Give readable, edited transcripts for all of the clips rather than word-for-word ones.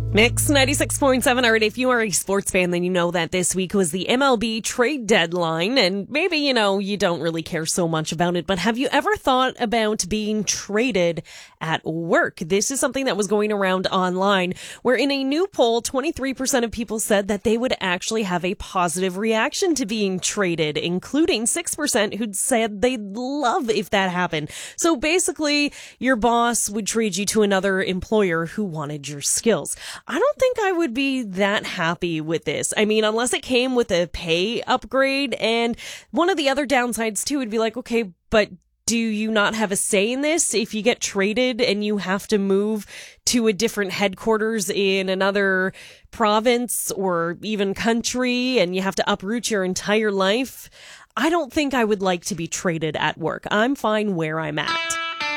Mix 96.7. All right, if you are a sports fan, then you know that this week was the MLB trade deadline, and maybe, you don't really care so much about it, but have you ever thought about being traded at work? This is something that was going around online, where in a new poll, 23% of people said that they would actually have a positive reaction to being traded, including 6% who'd said they'd love if that happened. So basically, your boss would trade you to another employer who wanted your skills. I don't think I would be that happy with this. I mean, unless it came with a pay upgrade. And one of the other downsides too would be like, okay, but do you not have a say in this? If you get traded and you have to move to a different headquarters in another province or even country and you have to uproot your entire life, I don't think I would like to be traded at work. I'm fine where I'm at.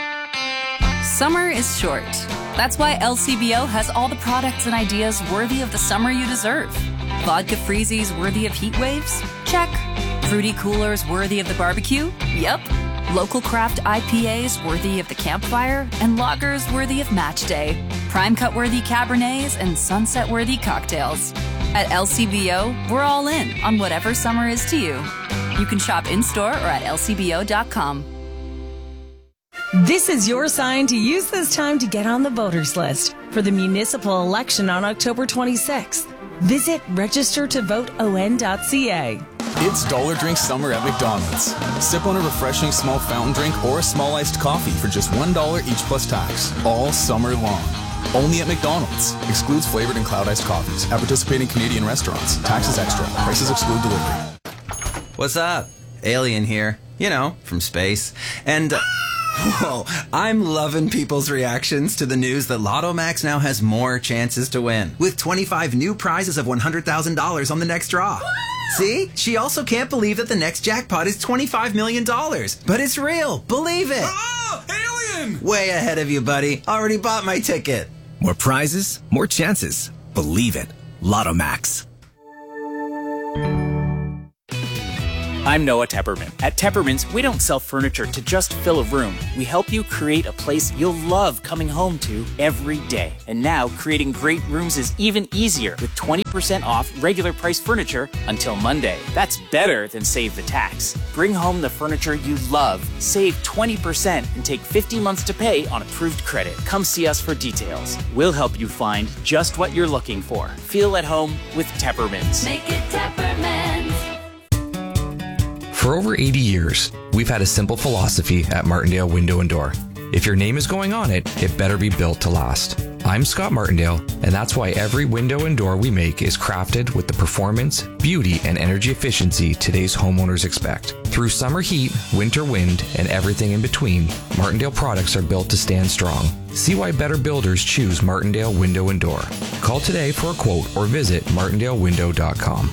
Summer is short. That's why LCBO has all the products and ideas worthy of the summer you deserve. Vodka freezies worthy of heat waves? Check. Fruity coolers worthy of the barbecue? Yep. Local craft IPAs worthy of the campfire? And lagers worthy of match day. Prime cut worthy Cabernets and sunset worthy cocktails. At LCBO, we're all in on whatever summer is to you. You can shop in-store or at lcbo.com. This is your sign to use this time to get on the voters list for the municipal election on October 26th. Visit registertovoteon.ca. It's Dollar Drink Summer at McDonald's. Sip on a refreshing small fountain drink or a small iced coffee for just $1 each plus tax, all summer long. Only at McDonald's. Excludes flavored and cloud iced coffees at participating Canadian restaurants. Taxes extra. Prices exclude delivery. What's up? Alien here. From space. And... Whoa, I'm loving people's reactions to the news that Lotto Max now has more chances to win, with 25 new prizes of $100,000 on the next draw. See? She also can't believe that the next jackpot is $25 million. But it's real. Believe it. Oh, alien! Way ahead of you, buddy. Already bought my ticket. More prizes, more chances. Believe it. Lotto Max. I'm Noah Tepperman. At Tepperman's, we don't sell furniture to just fill a room. We help you create a place you'll love coming home to every day. And now, creating great rooms is even easier with 20% off regular price furniture until Monday. That's better than save the tax. Bring home the furniture you love, save 20%, and take 50 months to pay on approved credit. Come see us for details. We'll help you find just what you're looking for. Feel at home with Tepperman's. Make it Tepperman's. For over 80 years, we've had a simple philosophy at Martindale Window and Door. If your name is going on it, it better be built to last. I'm Scott Martindale, and that's why every window and door we make is crafted with the performance, beauty, and energy efficiency today's homeowners expect. Through summer heat, winter wind, and everything in between, Martindale products are built to stand strong. See why better builders choose Martindale Window and Door. Call today for a quote or visit martindalewindow.com.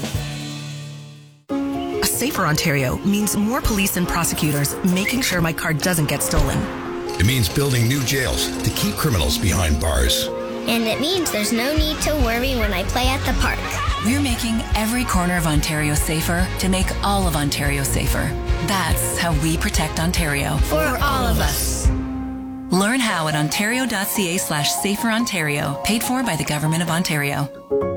Safer Ontario means more police and prosecutors making sure my car doesn't get stolen. It means building new jails to keep criminals behind bars. And it means there's no need to worry when I play at the park. We're making every corner of Ontario safer to make all of Ontario safer. That's how we protect Ontario. For all of us. Learn how at ontario.ca/saferontario, paid for by the Government of Ontario.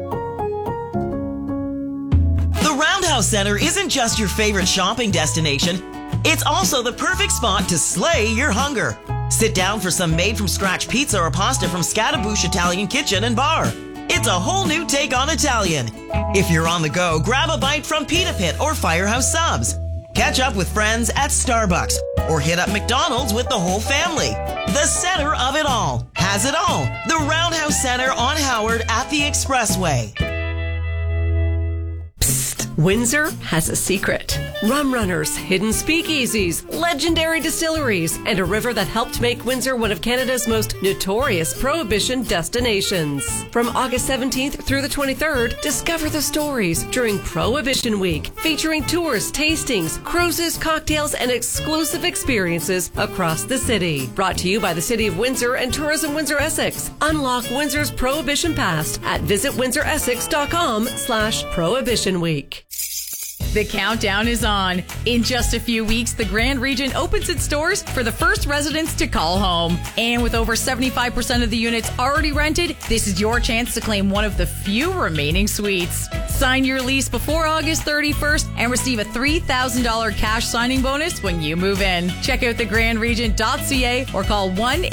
The Roundhouse Center isn't just your favorite shopping destination. It's also the perfect spot to slay your hunger. Sit down for some made-from-scratch pizza or pasta from Scattaboosh Italian Kitchen and Bar. It's a whole new take on Italian. If you're on the go, grab a bite from Pita Pit or Firehouse Subs. Catch up with friends at Starbucks or hit up McDonald's with the whole family. The center of it all has it all. The Roundhouse Center on Howard at the Expressway. Windsor has a secret. Rum runners, hidden speakeasies, legendary distilleries, and a river that helped make Windsor one of Canada's most notorious prohibition destinations. From August 17th through the 23rd, discover the stories during Prohibition Week, featuring tours, tastings, cruises, cocktails, and exclusive experiences across the city. Brought to you by the City of Windsor and Tourism Windsor Essex. Unlock Windsor's Prohibition Past at visitwindsoressex.com/Prohibition Week. The countdown is on. In just a few weeks, the Grand Regent opens its doors for the first residents to call home. And with over 75% of the units already rented, this is your chance to claim one of the few remaining suites. Sign your lease before August 31st and receive a $3,000 cash signing bonus when you move in. Check out thegrandregent.ca or call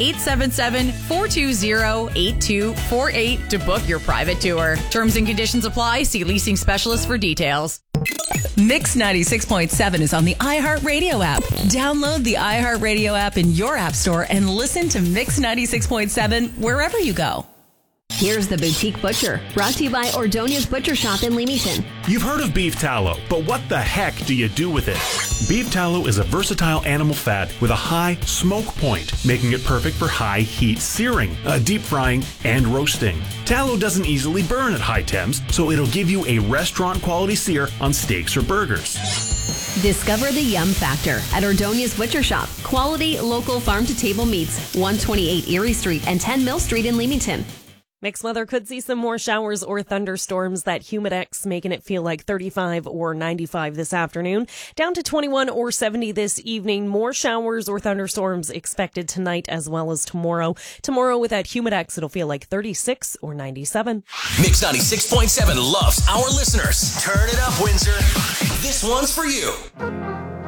1-877-420-8248 to book your private tour. Terms and conditions apply. See leasing specialist for details. Mix 96.7 is on the iHeartRadio app. Download the iHeartRadio app in your app store and listen to Mix 96.7 wherever you go. Here's the Boutique Butcher, brought to you by Ordonia's Butcher Shop in Leamington. You've heard of beef tallow, but what the heck do you do with it? Beef tallow is a versatile animal fat with a high smoke point, making it perfect for high heat searing, deep frying, and roasting. Tallow doesn't easily burn at high temps, so it'll give you a restaurant quality sear on steaks or burgers. Discover the yum factor at Ordonia's Butcher Shop. Quality, local farm-to-table meats, 128 Erie Street and 10 Mill Street in Leamington. Mixed weather could see some more showers or thunderstorms. That Humidex making it feel like 35 or 95 this afternoon. Down to 21 or 70 this evening. More showers or thunderstorms expected tonight as well as tomorrow. Tomorrow with that Humidex, it'll feel like 36 or 97. Mix 96.7 loves our listeners. Turn it up, Windsor. This one's for you.